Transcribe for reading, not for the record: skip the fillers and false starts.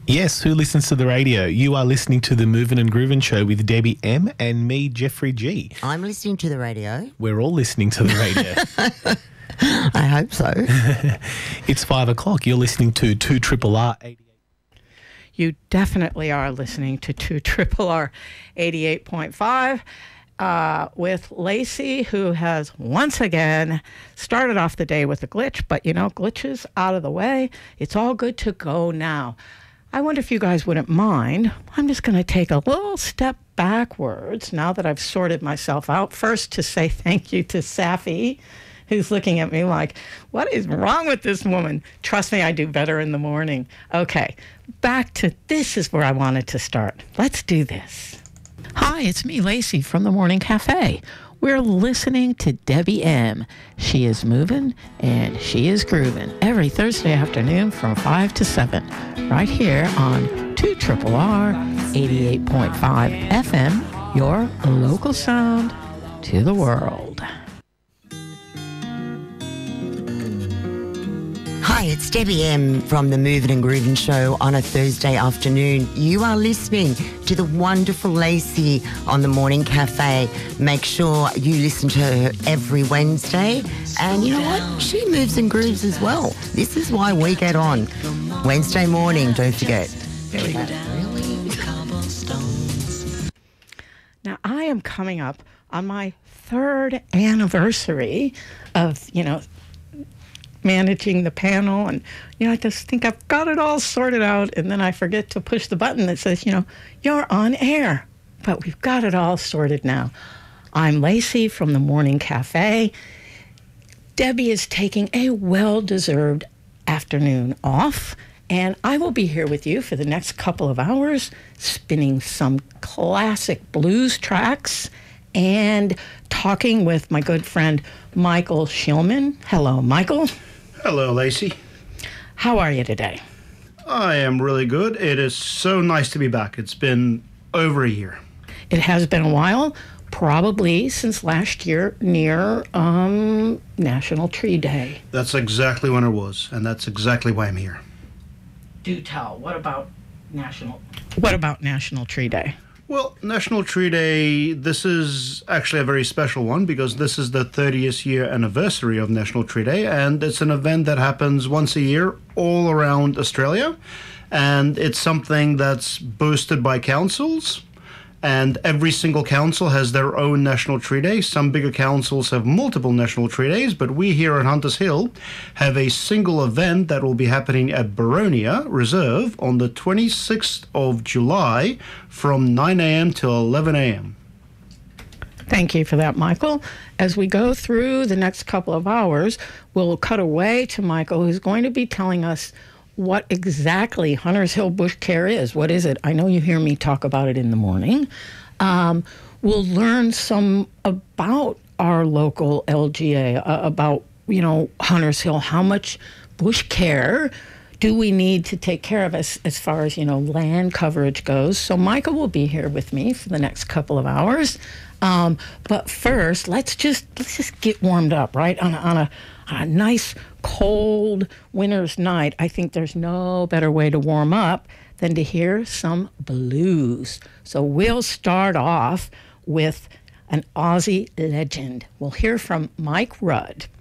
Yes, who listens to the radio? You are listening to the Movin' and Groovin' Show with Debbie M and me, Jeffrey G. I'm listening to the radio. We're all listening to the radio. I hope so. It's 5 o'clock. You're listening to 2RRR 88. You definitely are listening to 2RRR 88.5 with Lacey, who has once again started off the day with a glitch. But, you know, glitches out of the way. It's all good to go now. I wonder if you guys wouldn't mind. I'm just going to take a little step backwards now that I've sorted myself out. First, to say thank you to Safi, who's looking at me like, what is wrong with this woman? Trust me, I do better in the morning. Okay, back to this is where I wanted to start. Let's do this. Hi, it's me, Lacey, from the Morning Cafe. We're listening to Debbie M. She is moving and she is grooving every Thursday afternoon from 5 to 7, right here on 2RRR 88.5 FM, your local sound to the world. Hi, it's Debbie M from the Movin' and Groovin' Show on a Thursday afternoon. You are listening to the wonderful Lacey on the Morning Cafe. Make sure you listen to her every Wednesday. And you know what? She moves and grooves as well. This is why we get on. Wednesday morning, don't forget. Now, I am coming up on my 3rd anniversary of, managing the panel, and I just think I've got it all sorted out, and then I forget to push the button that says you're on air, but we've got it all sorted now. I'm Lacey from the Morning Cafe. Debbie is taking a well-deserved afternoon off, and I will be here with you for the next couple of hours, spinning some classic blues tracks and talking with my good friend Michael Shillman. Hello, Michael. Hello, Lacey. How are you today? I am really good. It is so nice to be back. It's been over a year. It has been a while, probably since last year near National Tree Day. That's exactly when it was, and that's exactly why I'm here. Do tell. What about National Tree Day? Well, National Tree Day, this is actually a very special one because this is the 30th year anniversary of National Tree Day, and it's an event that happens once a year all around Australia, and it's something that's boosted by councils, and every single council has their own National Tree Day. Some bigger councils have multiple National Tree Days, but we here at Hunters Hill have a single event that will be happening at Boronia Reserve on the 26th of July from 9 a.m. till 11 a.m. Thank you for that, Michael. As we go through the next couple of hours, we'll cut away to Michael, who's going to be telling us what exactly Hunters Hill Bush Care is. What is it? I know you hear me talk about it in the morning. We'll learn some about our local LGA, about, Hunters Hill. How much bush care do we need to take care of as far as, land coverage goes? So Michael will be here with me for the next couple of hours. But first, let's just get warmed up, right? On a nice, cold winter's night, I think there's no better way to warm up than to hear some blues. So we'll start off with an Aussie legend. We'll hear from Mike Rudd.